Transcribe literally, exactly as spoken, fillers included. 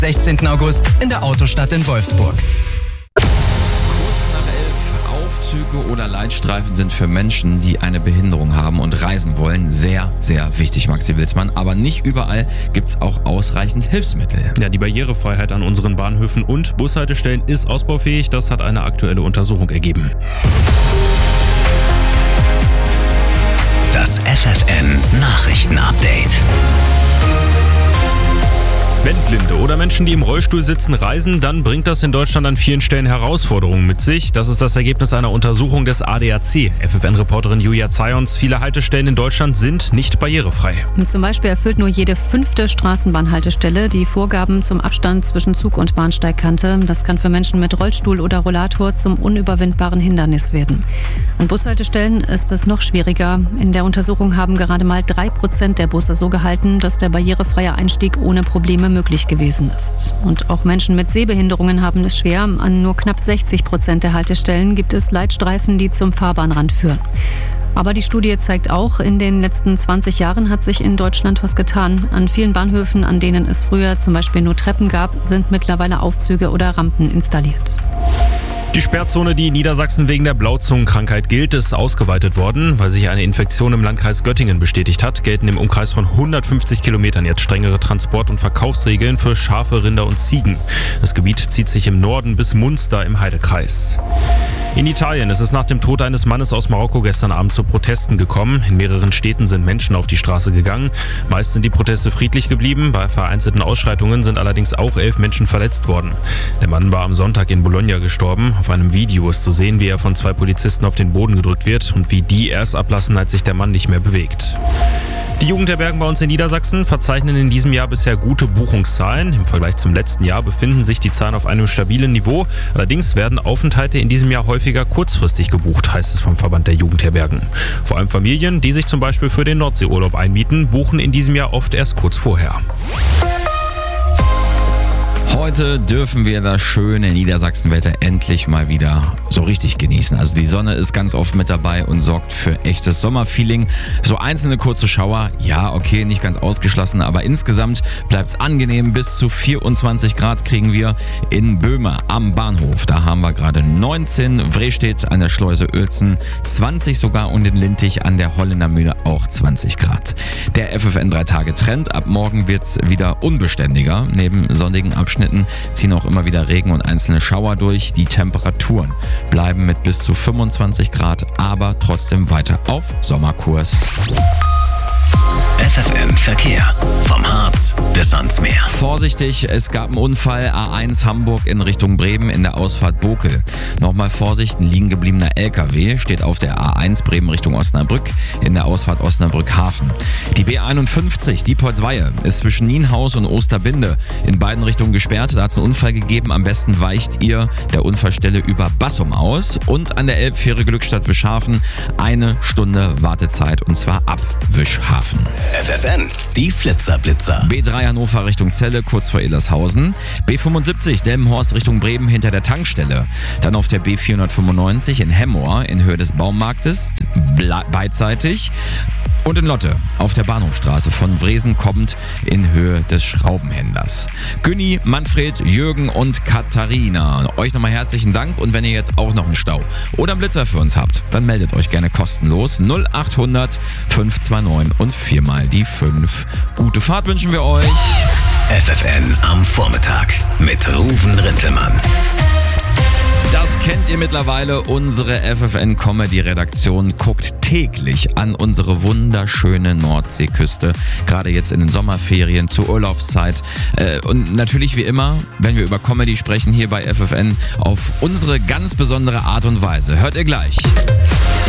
sechzehnten August in der Autostadt in Wolfsburg. Aufzüge oder Leitstreifen sind für Menschen, die eine Behinderung haben und reisen wollen, sehr, sehr wichtig, Maxi Wilsmann. Aber nicht überall gibt es auch ausreichend Hilfsmittel. Ja, die Barrierefreiheit an unseren Bahnhöfen und Bushaltestellen ist ausbaufähig. Das hat eine aktuelle Untersuchung ergeben. Das F F N-Nachrichten-Update. Wenn Blinde oder Menschen, die im Rollstuhl sitzen, reisen, dann bringt das in Deutschland an vielen Stellen Herausforderungen mit sich. Das ist das Ergebnis einer Untersuchung des A D A C. F F N-Reporterin Julia Zions: Viele Haltestellen in Deutschland sind nicht barrierefrei. Zum Beispiel erfüllt nur jede fünfte Straßenbahnhaltestelle die Vorgaben zum Abstand zwischen Zug- und Bahnsteigkante. Das kann für Menschen mit Rollstuhl oder Rollator zum unüberwindbaren Hindernis werden. An Bushaltestellen ist es noch schwieriger. In der Untersuchung haben gerade mal drei Prozent der Busse so gehalten, dass der barrierefreie Einstieg ohne Probleme möglich gewesen ist. Und auch Menschen mit Sehbehinderungen haben es schwer. An nur knapp sechzig Prozent der Haltestellen gibt es Leitstreifen, die zum Fahrbahnrand führen. Aber die Studie zeigt auch, in den letzten zwanzig Jahren hat sich in Deutschland was getan. An vielen Bahnhöfen, an denen es früher zum Beispiel nur Treppen gab, sind mittlerweile Aufzüge oder Rampen installiert. Die Sperrzone, die in Niedersachsen wegen der Blauzungenkrankheit gilt, ist ausgeweitet worden. Weil sich eine Infektion im Landkreis Göttingen bestätigt hat, gelten im Umkreis von hundertfünfzig Kilometern jetzt strengere Transport- und Verkaufsregeln für Schafe, Rinder und Ziegen. Das Gebiet zieht sich im Norden bis Munster im Heidekreis. In Italien ist es nach dem Tod eines Mannes aus Marokko gestern Abend zu Protesten gekommen. In mehreren Städten sind Menschen auf die Straße gegangen. Meist sind die Proteste friedlich geblieben. Bei vereinzelten Ausschreitungen sind allerdings auch elf Menschen verletzt worden. Der Mann war am Sonntag in Bologna gestorben. Auf einem Video ist zu sehen, wie er von zwei Polizisten auf den Boden gedrückt wird und wie die erst ablassen, als sich der Mann nicht mehr bewegt. Die Jugendherbergen bei uns in Niedersachsen verzeichnen in diesem Jahr bisher gute Buchungszahlen. Im Vergleich zum letzten Jahr befinden sich die Zahlen auf einem stabilen Niveau. Allerdings werden Aufenthalte in diesem Jahr häufiger kurzfristig gebucht, heißt es vom Verband der Jugendherbergen. Vor allem Familien, die sich zum Beispiel für den Nordseeurlaub einmieten, buchen in diesem Jahr oft erst kurz vorher. Heute dürfen wir das schöne Niedersachsenwetter endlich mal wieder so richtig genießen. Also die Sonne ist ganz oft mit dabei und sorgt für echtes Sommerfeeling. So einzelne kurze Schauer, ja okay, nicht ganz ausgeschlossen, aber insgesamt bleibt es angenehm. Bis zu vierundzwanzig Grad kriegen wir in Böhme am Bahnhof. Da haben wir gerade neunzehn, Vrestedt an der Schleuse Uelzen zwanzig sogar und in Lintich an der Holländer Mühle auch zwanzig Grad. Der F F N drei Tage Trend. Ab morgen wird es wieder unbeständiger. Neben sonnigen Abschnitten ziehen auch immer wieder Regen und einzelne Schauer durch. Die Temperaturen bleiben mit bis zu fünfundzwanzig Grad, aber trotzdem weiter auf Sommerkurs. F F N Verkehr. Vom Harz bis ans Meer. Vorsichtig, es gab einen Unfall, A eins Hamburg in Richtung Bremen in der Ausfahrt Bokel. Nochmal Vorsicht, ein liegen gebliebener L K W steht auf der A eins Bremen Richtung Osnabrück in der Ausfahrt Osnabrück-Hafen. Die B einundfünfzig, Diepholzweihe, ist zwischen Nienhaus und Osterbinde in beiden Richtungen gesperrt. Da hat es einen Unfall gegeben, am besten weicht ihr der Unfallstelle über Bassum aus. Und an der Elbfähre Glückstadt Wischhafen eine Stunde Wartezeit und zwar ab Wischhafen. F F N, die Flitzer-Blitzer. B drei Hannover Richtung Celle, kurz vor Illershausen. B fünfundsiebzig Delmenhorst Richtung Bremen hinter der Tankstelle. Dann auf der B vierhundertfünfundneunzig in Hemmoor in Höhe des Baumarktes, beidseitig. Und in Lotte auf der Bahnhofstraße von Wresen kommend in Höhe des Schraubenhändlers. Günni, Manfred, Jürgen und Katharina. Euch nochmal herzlichen Dank und wenn ihr jetzt auch noch einen Stau oder einen Blitzer für uns habt, dann meldet euch gerne kostenlos null achthundert fünf zwei neun und viermal die fünf. Gute Fahrt wünschen wir euch. F F N am Vormittag mit Ruven Rintelmann. Das kennt ihr mittlerweile. Unsere F F N-Comedy-Redaktion guckt täglich an unsere wunderschöne Nordseeküste. Gerade jetzt in den Sommerferien zur Urlaubszeit. Und natürlich wie immer, wenn wir über Comedy sprechen hier bei F F N, auf unsere ganz besondere Art und Weise. Hört ihr gleich.